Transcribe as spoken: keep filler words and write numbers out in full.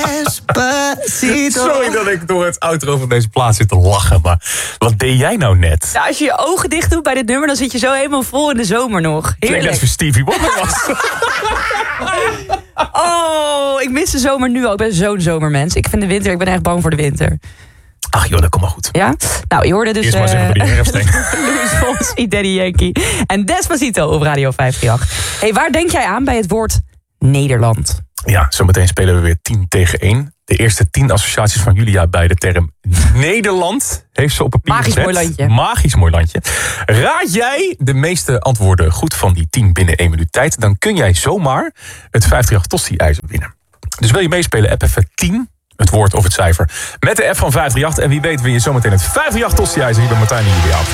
Despacito. Sorry dat ik door het outro van deze plaats zit te lachen, maar wat deed jij nou net? Nou, als je je ogen dicht doet bij dit nummer, dan zit je zo helemaal vol in de zomer nog. Ik denk dat het voor Stevie Wonder was. Oh, ik mis de zomer nu al. Ik ben zo'n zomermens. Ik vind de winter, ik ben echt bang voor de winter. Ach joh, dat komt maar goed. Ja? Nou, je hoorde dus... Eerst maar eens even bij die herfsteen. Luis Fonsi, Daddy Yankee en Despacito op Radio vijf drie acht. Hey, waar denk jij aan bij het woord Nederland? Ja, zometeen spelen we weer tien tegen één. De eerste tien associaties van Julia bij de term Nederland heeft ze op papier Magisch gezet. mooi landje. Magisch mooi landje. Raad jij de meeste antwoorden goed van die tien binnen één minuut tijd, dan kun jij zomaar het vijf drie acht Tosti-ijzer winnen. Dus wil je meespelen, app even tien, het woord of het cijfer, met de app van vijf drie acht. En wie weet win je zometeen het vijf drie acht Tosti-ijzer hier bij Martijn en Julia.